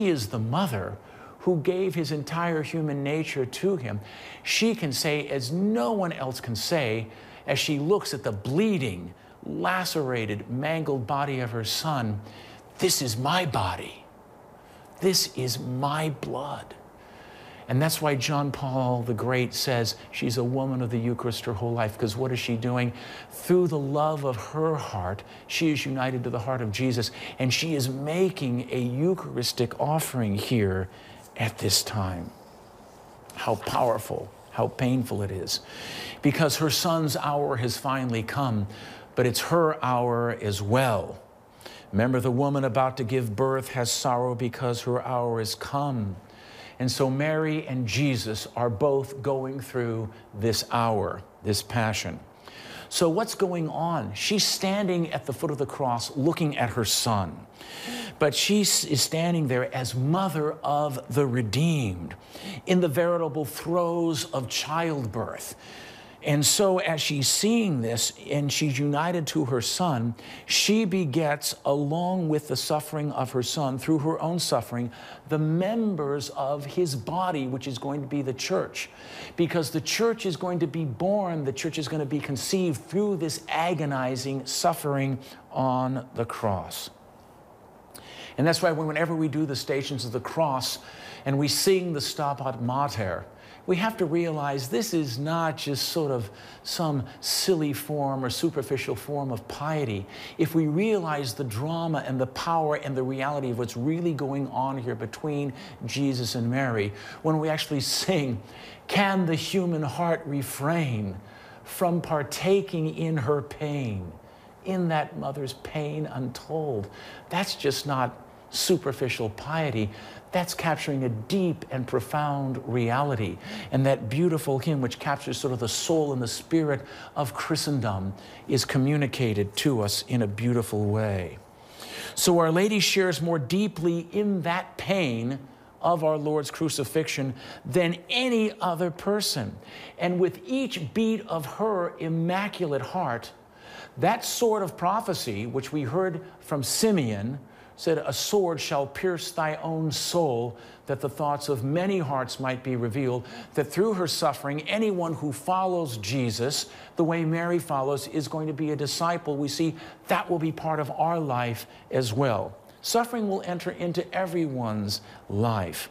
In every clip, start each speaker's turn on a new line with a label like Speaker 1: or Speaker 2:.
Speaker 1: is the mother who gave his entire human nature to him. She can say, as no one else can say, as she looks at the bleeding, lacerated, mangled body of her son, this is my body. This is my blood. And that's why John Paul the Great says she's a woman of the Eucharist her whole life, because what is she doing? Through the love of her heart, she is united to the heart of Jesus, and she is making a Eucharistic offering here at this time. How powerful, how painful it is, because her son's hour has finally come, but it's her hour as well. Remember, the woman about to give birth has sorrow because her hour is come. And so Mary and Jesus are both going through this hour, this passion. So what's going on? She's standing at the foot of the cross looking at her son. But she is standing there as mother of the redeemed in the veritable throes of childbirth. And so as she's seeing this and she's united to her son, she begets, along with the suffering of her son, through her own suffering, the members of his body, which is going to be the church. Because the church is going to be born, the church is going to be conceived through this agonizing suffering on the cross. And that's why whenever we do the Stations of the Cross and we sing the Stabat Mater, we have to realize this is not just sort of some silly form or superficial form of piety. If we realize the drama and the power and the reality of what's really going on here between Jesus and Mary, when we actually sing, can the human heart refrain from partaking in her pain, in that mother's pain untold? That's just not superficial piety. That's capturing a deep and profound reality. And that beautiful hymn, which captures sort of the soul and the spirit of Christendom, is communicated to us in a beautiful way. So Our Lady shares more deeply in that pain of our Lord's crucifixion than any other person. And with each beat of her immaculate heart, that sword of prophecy, which we heard from Simeon, said, a sword shall pierce thy own soul, that the thoughts of many hearts might be revealed, that through her suffering, anyone who follows Jesus, the way Mary follows, is going to be a disciple. We see that will be part of our life as well. Suffering will enter into everyone's life.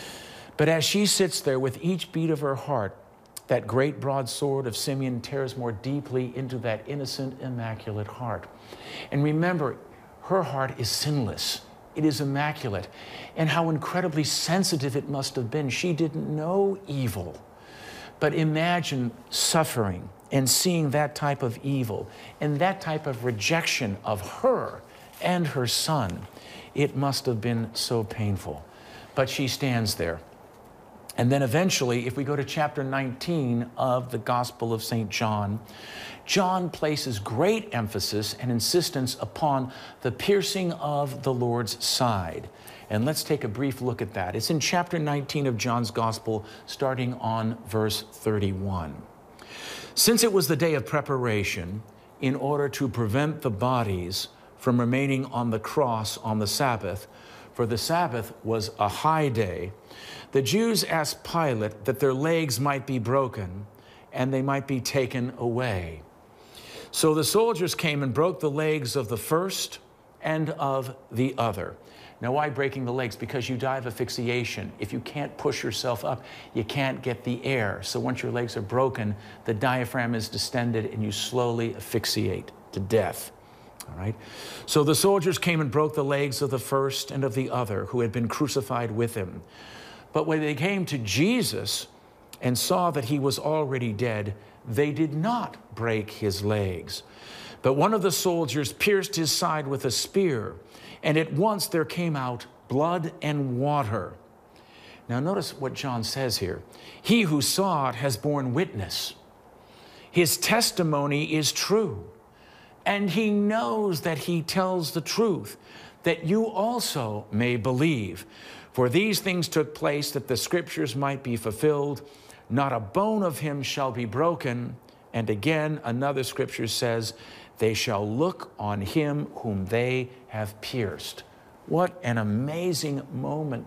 Speaker 1: But as she sits there with each beat of her heart, that great broadsword of Simeon tears more deeply into that innocent, immaculate heart. And remember, her heart is sinless. It is immaculate. And how incredibly sensitive it must have been. She didn't know evil. But imagine suffering and seeing that type of evil and that type of rejection of her and her son. It must have been so painful. But she stands there. And then eventually, if we go to chapter 19 of the Gospel of St. John, John places great emphasis and insistence upon the piercing of the Lord's side. And let's take a brief look at that. It's in chapter 19 of John's Gospel, starting on verse 31. Since it was the day of preparation, in order to prevent the bodies from remaining on the cross on the Sabbath, for the Sabbath was a high day, the Jews asked Pilate that their legs might be broken and they might be taken away. So the soldiers came and broke the legs of the first and of the other. Now, why breaking the legs? Because you die of asphyxiation. If you can't push yourself up, you can't get the air. So once your legs are broken, the diaphragm is distended and you slowly asphyxiate to death. All right. So the soldiers came and broke the legs of the first and of the other who had been crucified with him. But when they came to Jesus and saw that he was already dead, they did not break his legs. But one of the soldiers pierced his side with a spear, and at once there came out blood and water. Now notice what John says here. He who saw it has borne witness. His testimony is true. And he knows that he tells the truth, that you also may believe. For these things took place that the scriptures might be fulfilled. Not a bone of him shall be broken. And again, another scripture says, they shall look on him whom they have pierced. What an amazing moment